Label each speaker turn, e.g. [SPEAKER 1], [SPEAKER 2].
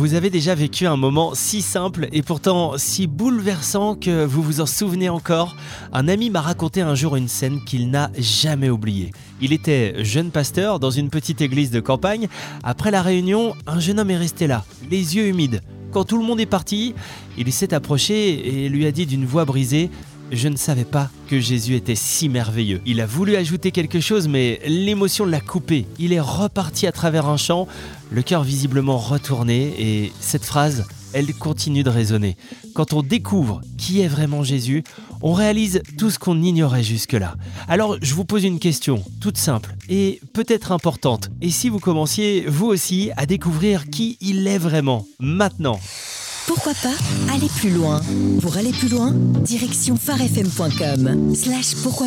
[SPEAKER 1] Vous avez déjà vécu un moment si simple et pourtant si bouleversant que vous vous en souvenez encore? Un ami m'a raconté un jour une scène qu'il n'a jamais oubliée. Il était jeune pasteur dans une petite église de campagne. Après la réunion, un jeune homme est resté là, les yeux humides. Quand tout le monde est parti, il s'est approché et lui a dit d'une voix brisée: « Je ne savais pas que Jésus était si merveilleux. » Il a voulu ajouter quelque chose, mais l'émotion l'a coupé. Il est reparti à travers un chant, le cœur visiblement retourné, et cette phrase, elle continue de résonner. Quand on découvre qui est vraiment Jésus, on réalise tout ce qu'on ignorait jusque-là. Alors, je vous pose une question, toute simple et peut-être importante. Et si vous commenciez, vous aussi, à découvrir qui il est vraiment, maintenant?
[SPEAKER 2] Pourquoi pas aller plus loin? Pour aller plus loin, direction farfm.com/pourquoi